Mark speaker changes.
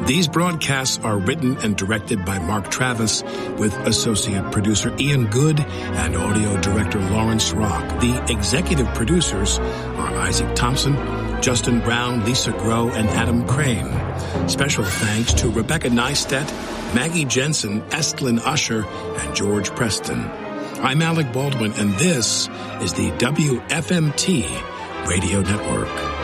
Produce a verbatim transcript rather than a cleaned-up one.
Speaker 1: These broadcasts are written and directed by Mark Travis with associate producer Ian Good and audio director Lawrence Rock. The executive producers are Isaac Thompson, Justin Brown, Lisa Groh, and Adam Crane. Special thanks to Rebecca Neistat, Maggie Jensen, Estlin Usher, and George Preston. I'm Alec Baldwin, and this is the W F M T Radio Network.